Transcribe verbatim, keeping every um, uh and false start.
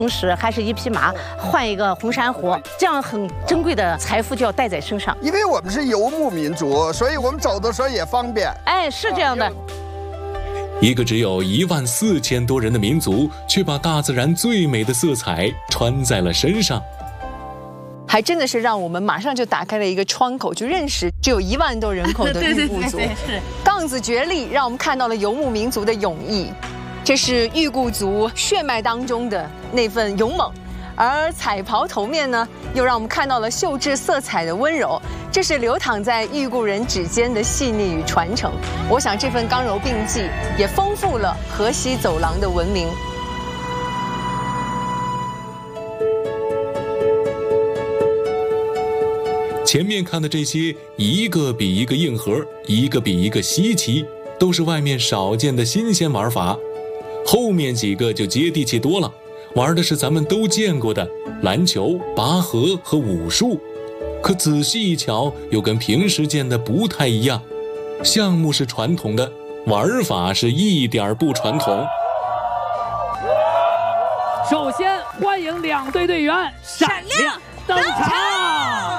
同时还是一匹马换一个红珊瑚，这样很珍贵的财富就要带在身上。 因为我们是游牧民族，所以我们走的时候也方便。 哎，是这样的。 一个只有一万四千多人的民族，却把大自然最美的色彩穿在了身上。 还真的是让我们马上就打开了一个窗口，去认识只有一万多人口的裕固族。杠子决力，让我们看到了游牧民族的勇毅。这是裕固族血脉当中的那份勇猛，而彩袍头面呢，又让我们看到了秀智色彩的温柔。这是流淌在裕固人指尖的细腻与传承。我想这份刚柔并济，也丰富了河西走廊的文明。 前面看的这些，一个比一个硬核，一个比一个稀奇，都是外面少见的新鲜玩法。后面几个就接地气多了，玩的是咱们都见过的篮球、拔河和武术。可仔细一瞧，又跟平时见的不太一样。项目是传统的，玩法是一点不传统。 首先欢迎两队队员闪亮登场。